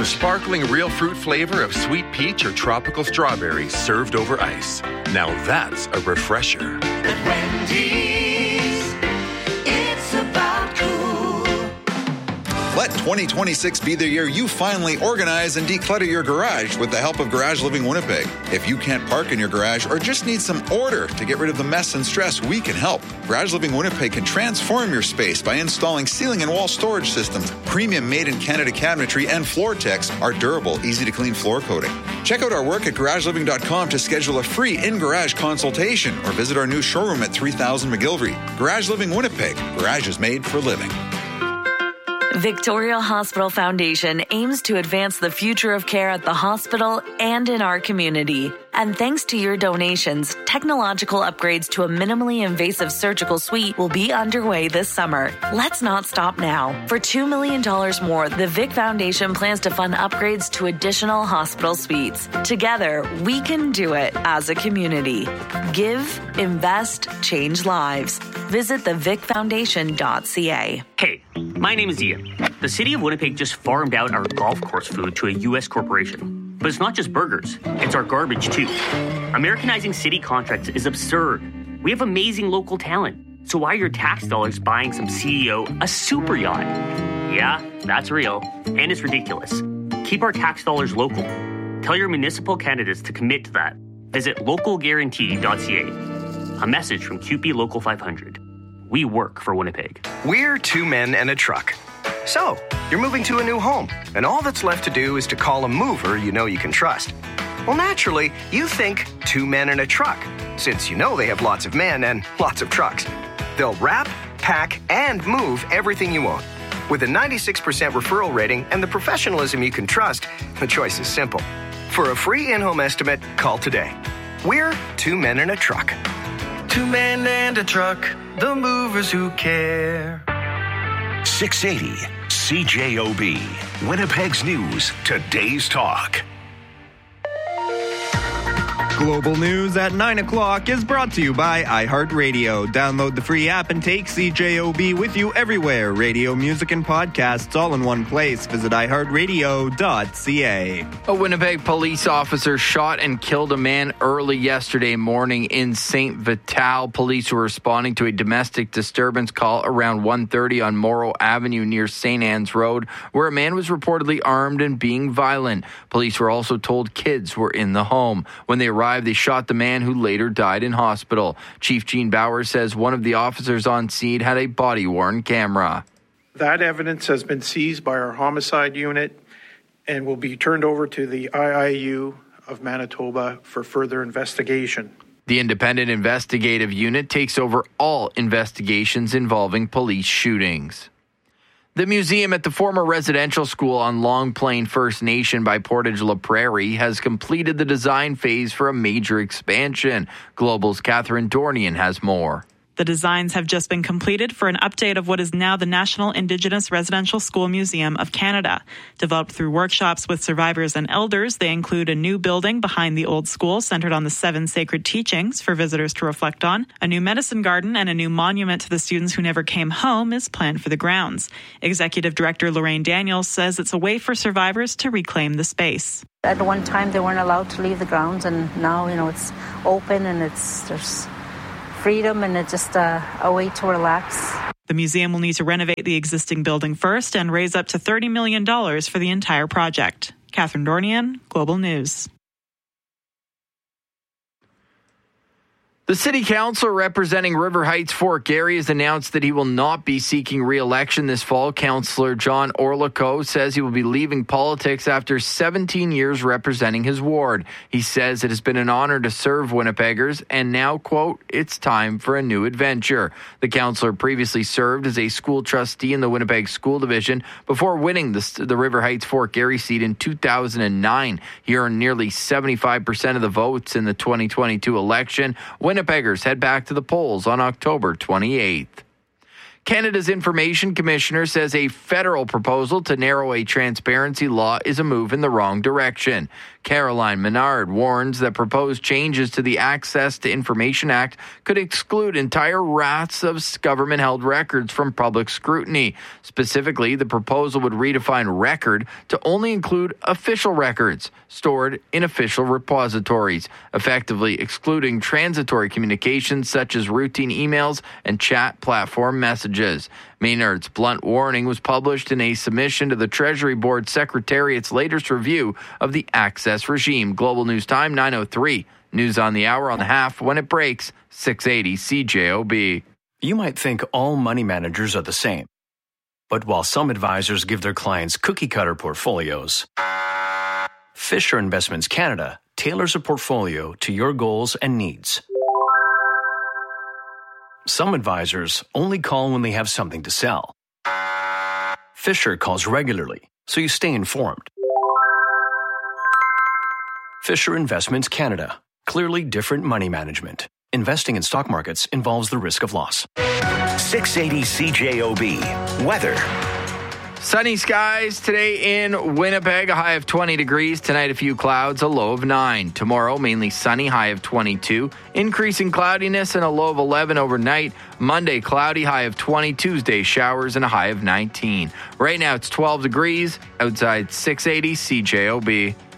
The sparkling real fruit flavor of sweet peach or tropical strawberry served over ice. Now that's a refresher. At Wendy's, it's about cool. Let 2026 be the year you finally organize and declutter your garage with the help of Garage Living Winnipeg. If you can't park in your garage or just need some order to get rid of the mess and stress, we can help. Garage Living Winnipeg can transform your space by installing ceiling and wall storage systems, premium made-in-Canada cabinetry, and FloorTex, our durable, easy-to-clean floor coating. Check out our work at garageliving.com to schedule a free in-garage consultation or visit our new showroom at 3000 McGillivray. Garage Living Winnipeg. Garage is made for living. Victoria Hospital Foundation aims to advance the future of care at the hospital and in our community. And thanks to your donations, technological upgrades to a minimally invasive surgical suite will be underway this summer. Let's not stop now. For $2 million more, the Vic Foundation plans to fund upgrades to additional hospital suites. Together, we can do it as a community. Give, invest, change lives. Visit thevicfoundation.ca. Hey, my name is Ian. The city of Winnipeg just farmed out our golf course food to a U.S. corporation. But it's not just burgers, it's our garbage too. Americanizing city contracts is absurd. We have amazing local talent. So why are your tax dollars buying some CEO a super yacht? Yeah, that's real. And it's ridiculous. Keep our tax dollars local. Tell your municipal candidates to commit to that. Visit localguarantee.ca. A message from CUPE Local 500. We work for Winnipeg. We're two men and a truck. So, you're moving to a new home, and all that's left to do is to call a mover you know you can trust. Well, naturally, you think two men and a truck, since you know they have lots of men and lots of trucks. They'll wrap, pack, and move everything you own. With a 96% referral rating and the professionalism you can trust, the choice is simple. For a free in-home estimate, call today. We're two men and a truck. Two men and a truck, the movers who care. 680 CJOB, Winnipeg's News, today's talk. Global News at 9 o'clock is brought to you by iHeartRadio. Download the free app and take CJOB with you everywhere. Radio, music, and podcasts all in one place. Visit iHeartRadio.ca. A Winnipeg police officer shot and killed a man early yesterday morning in St. Vital. Police were responding to a domestic disturbance call around 1:30 on Morrow Avenue near St. Anne's Road, where a man was reportedly armed and being violent. Police were also told kids were in the home. When they arrived, they shot the man who later died in hospital. Chief Gene Bauer says one of the officers on scene had a body-worn camera. That evidence has been seized by our homicide unit and will be turned over to the IIU of Manitoba for further investigation. The Independent Investigative Unit takes over all investigations involving police shootings. The museum at the former residential school on Long Plain First Nation by Portage La Prairie has completed the design phase for a major expansion. Global's Catherine Dornian has more. The designs have just been completed for an update of what is now the National Indigenous Residential School Museum of Canada. Developed through workshops with survivors and elders, they include a new building behind the old school centered on the 7 sacred teachings for visitors to reflect on. A new medicine garden and a new monument to the students who never came home is planned for the grounds. Executive Director Lorraine Daniels says it's a way for survivors to reclaim the space. At one time, they weren't allowed to leave the grounds, and now, it's open and there's freedom, and it's just a way to relax. The museum will need to renovate the existing building first and raise up to $30 million for the entire project. Catherine Dornian, Global News. The city council representing River Heights Fort Garry has announced that he will not be seeking re-election this fall. Councillor John Orlico says he will be leaving politics after 17 years representing his ward. He says it has been an honor to serve Winnipeggers and now, quote, it's time for a new adventure. The councillor previously served as a school trustee in the Winnipeg School Division before winning the River Heights Fort Garry seat in 2009. He earned nearly 75% of the votes in the 2022 election. Winnipeggers head back to the polls on October 28th. Canada's Information Commissioner says a federal proposal to narrow a transparency law is a move in the wrong direction. Caroline Menard warns that proposed changes to the Access to Information Act could exclude entire rafts of government-held records from public scrutiny. Specifically, the proposal would redefine record to only include official records stored in official repositories, effectively excluding transitory communications such as routine emails and chat platform messages. Maynard's blunt warning was published in a submission to the Treasury Board Secretariat's latest review of the access regime. Global News Time, 9:03. News on the hour on the half when it breaks, 680 CJOB. You might think all money managers are the same. But while some advisors give their clients cookie-cutter portfolios, Fisher Investments Canada tailors a portfolio to your goals and needs. Some advisors only call when they have something to sell. Fisher calls regularly, so you stay informed. Fisher Investments Canada. Clearly different money management. Investing in stock markets involves the risk of loss. 680 CJOB. Weather. Sunny skies today in Winnipeg, a high of 20 degrees. Tonight, a few clouds, a low of 9. Tomorrow, mainly sunny, high of 22. Increasing cloudiness and a low of 11 overnight. Monday, cloudy, high of 20. Tuesday, showers and a high of 19. Right now, it's 12 degrees. Outside, 680 CJOB.